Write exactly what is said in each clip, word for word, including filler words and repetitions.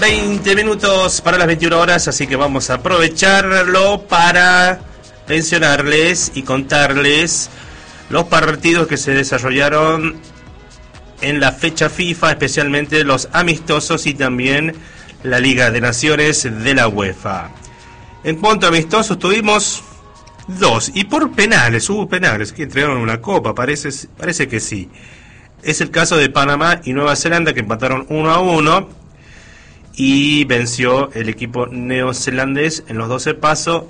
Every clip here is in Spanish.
veinte minutos para las veintiuna horas, así que vamos a aprovecharlo para mencionarles y contarles los partidos que se desarrollaron en la fecha FIFA, especialmente los amistosos y también la Liga de Naciones de la UEFA. En cuanto a amistosos, tuvimos dos, y por penales, hubo penales, que entregaron una copa, parece, parece que sí. Es el caso de Panamá y Nueva Zelanda, que empataron uno a uno, y venció el equipo neozelandés en los doce pasos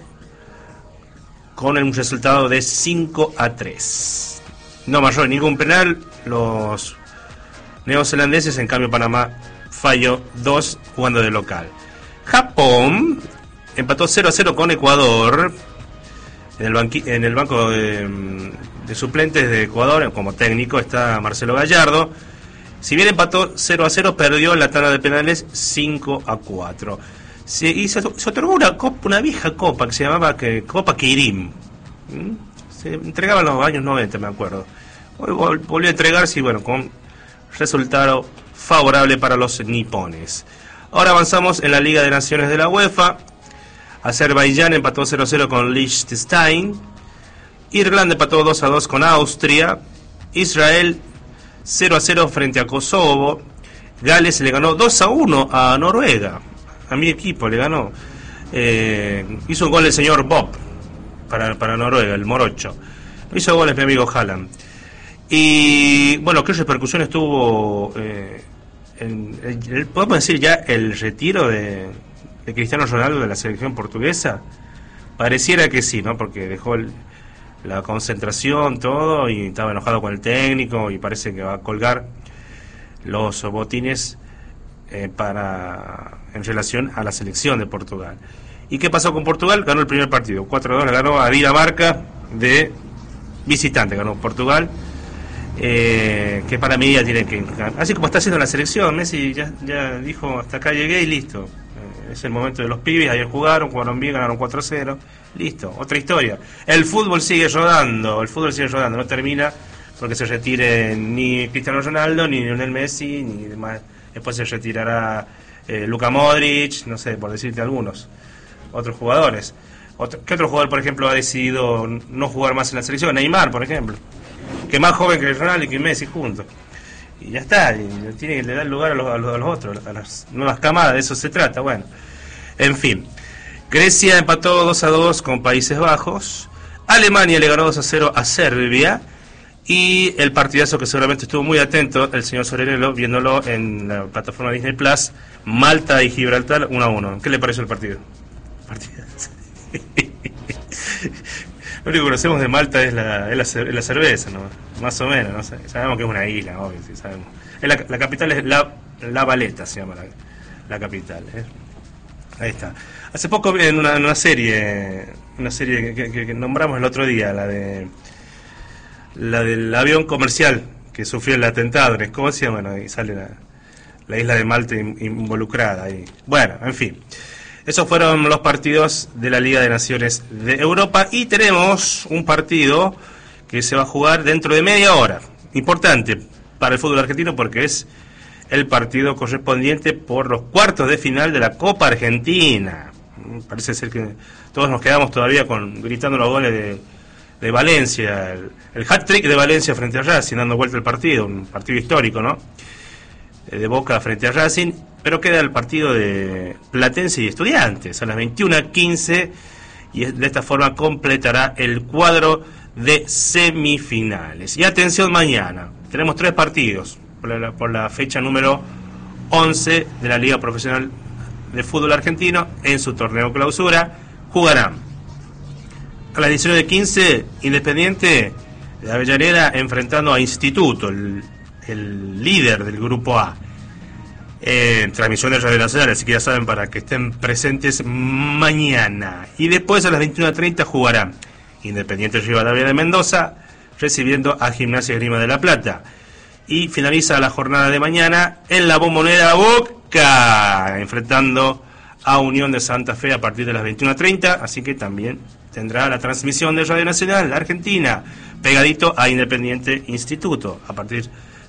con un resultado de cinco a tres. No mayor ningún penal los neozelandeses, en cambio Panamá falló dos jugando de local. Japón empató cero a cero con Ecuador en el, banqui- en el banco de, de suplentes de Ecuador. Como técnico está Marcelo Gallardo. Si bien empató cero a cero, perdió en la tanda de penales cinco a cuatro. Se, y se, se otorgó una, copa, una vieja copa que se llamaba que, Copa Kirin. ¿Mm? Se entregaba en los años noventa, me acuerdo. Volvió a entregarse y bueno, con resultado favorable para los nipones. Ahora avanzamos en la Liga de Naciones de la UEFA. Azerbaiyán empató cero a cero con Liechtenstein. Irlanda empató dos a dos con Austria. Israel cero a cero frente a Kosovo. Gales le ganó dos a uno a Noruega. A mi equipo le ganó. Eh, hizo un gol el señor Bob para, para Noruega, el morocho. Hizo goles mi amigo Haaland. Y bueno, ¿qué repercusiones tuvo? Eh, en, en, en, podemos decir ya el retiro de, de Cristiano Ronaldo de la selección portuguesa. Pareciera que sí, ¿no? Porque dejó el, la concentración, todo, y estaba enojado con el técnico y parece que va a colgar los botines eh, para en relación a la selección de Portugal. ¿Y qué pasó con Portugal? Ganó el primer partido, cuatro a dos, ganó a Dinamarca de visitante, ganó Portugal. Eh, que para mí ya tiene que, así como está haciendo la selección, Messi ya, ya dijo hasta acá llegué y listo, eh, es el momento de los pibes. Ayer jugaron, jugaron bien, ganaron cuatro a cero, listo, otra historia. El fútbol sigue rodando, el fútbol sigue rodando, no termina porque se retire ni Cristiano Ronaldo, ni Lionel Messi, ni demás. Después se retirará eh, Luka Modric, no sé, por decirte algunos otros jugadores. Otro, ¿qué otro jugador, por ejemplo, ha decidido no jugar más en la selección? Neymar, por ejemplo, que más joven que Ronaldo y que Messi juntos. Y ya está, y tiene que dar lugar a los, a, los, a los otros, a las nuevas camadas, de eso se trata. Bueno, en fin. Grecia empató dos a dos con Países Bajos. Alemania le ganó dos a cero a Serbia. Y el partidazo que seguramente estuvo muy atento el señor Sorello viéndolo en la plataforma Disney Plus, Malta y Gibraltar uno a uno. ¿Qué le pareció el partido? Partido. Lo único que conocemos de Malta es la, es la, es la cerveza, ¿no? Más o menos, no sé. Sabemos que es una isla, obvio, sí, sabemos. Es la, la capital es La, la Valeta, se llama la, la capital. ¿eh? Ahí está. Hace poco en una, una serie, una serie que, que, que nombramos el otro día, la de la del avión comercial que sufrió el atentado en Escocia, bueno, y sale la, la isla de Malta involucrada ahí. Bueno, en fin. Esos fueron los partidos de la Liga de Naciones de Europa y tenemos un partido que se va a jugar dentro de media hora. Importante para el fútbol argentino porque es el partido correspondiente por los cuartos de final de la Copa Argentina. Parece ser que todos nos quedamos todavía con gritando los goles de, de Valencia, el, el hat-trick de Valencia frente a Racing, dando vuelta el partido, un partido histórico, ¿no? De Boca frente a Racing, pero queda el partido de Platense y Estudiantes a las veintiuna quince y de esta forma completará el cuadro de semifinales. Y atención, mañana tenemos tres partidos por la, por la fecha número once de la Liga Profesional de Fútbol Argentino en su torneo clausura. Jugarán a las diecinueve quince Independiente de Avellaneda enfrentando a Instituto, el el líder del grupo A. Eh, transmisión de Radio Nacional, así que ya saben, para que estén presentes mañana. Y después a las veintiuna treinta jugará Independiente Rivadavia de Mendoza recibiendo a Gimnasia Esgrima de La Plata. Y finaliza la jornada de mañana en la Bombonera Boca enfrentando a Unión de Santa Fe a partir de las veintiuna treinta, así que también tendrá la transmisión de Radio Nacional Argentina pegadito a Independiente Instituto a partir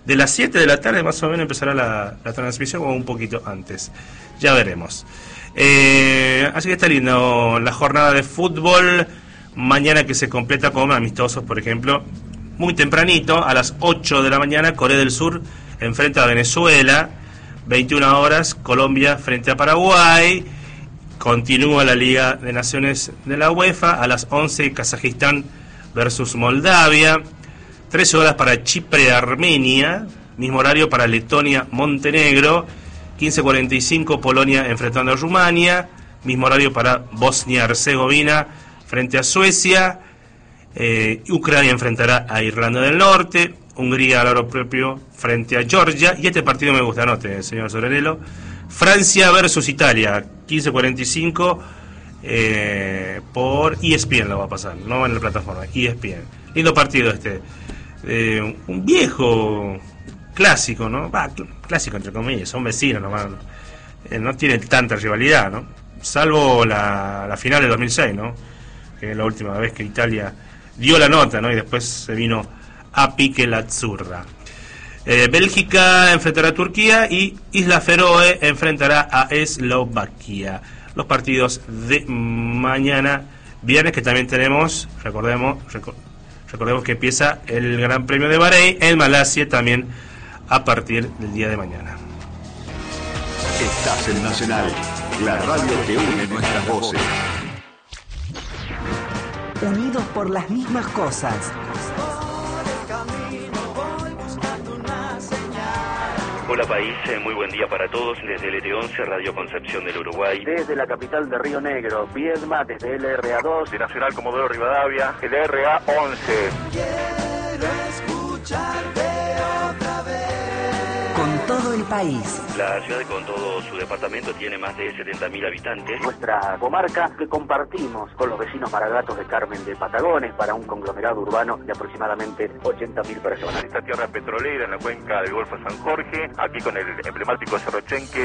de las siete de la tarde más o menos empezará la, la transmisión, o un poquito antes. Ya veremos. Eh, así que está lindo la jornada de fútbol. Mañana, que se completa con amistosos, por ejemplo, muy tempranito, a las ocho de la mañana, Corea del Sur enfrenta a Venezuela. veintiuna horas, Colombia frente a Paraguay. Continúa la Liga de Naciones de la UEFA. A las once, Kazajistán versus Moldavia. trece horas para Chipre-Armenia. Mismo horario para Letonia-Montenegro. quince cuarenta y cinco, Polonia enfrentando a Rumania. Mismo horario para Bosnia-Herzegovina frente a Suecia. Eh, Ucrania enfrentará a Irlanda del Norte. Hungría a la hora propio frente a Georgia. Y este partido me gusta, anote, señor Sorenelo. Francia versus Italia, quince cuarenta y cinco, eh, por E S P N lo va a pasar, no en la plataforma, E S P N. Lindo partido este. Eh, un viejo clásico, ¿no? Va, clásico entre comillas, son vecinos nomás. Eh, no tiene tanta rivalidad, ¿no? Salvo la, la final de dos mil seis, ¿no? Que es la última vez que Italia dio la nota, ¿no? Y después se vino a pique la azzurra. Eh, Bélgica enfrentará a Turquía y Isla Feroe enfrentará a Eslovaquia. Los partidos de mañana viernes, que también tenemos, recordemos, reco- recordemos que empieza el Gran Premio de Bahrein en Malasia también a partir del día de mañana. Estás en Nacional, la radio que une nuestras voces. Unidos por las mismas cosas. Hola país, eh, muy buen día para todos desde L R once, Radio Concepción del Uruguay. Desde la capital de Río Negro, Viedma, desde L R A dos. De Nacional Comodoro Rivadavia, L R A once. Quiero escucharte otra vez. Con todo el país. La ciudad, con todo su departamento, tiene más de setenta mil habitantes. Nuestra comarca, que compartimos con los vecinos maragatos de Carmen de Patagones, para un conglomerado urbano de aproximadamente ochenta mil personas. Esta tierra petrolera en la cuenca del Golfo San Jorge, aquí con el emblemático Cerro Chenque.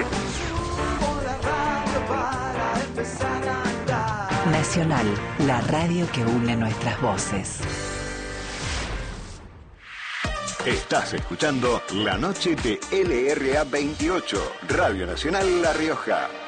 Nacional, la radio que une nuestras voces. Estás escuchando La Noche de L R A veintiocho, Radio Nacional La Rioja.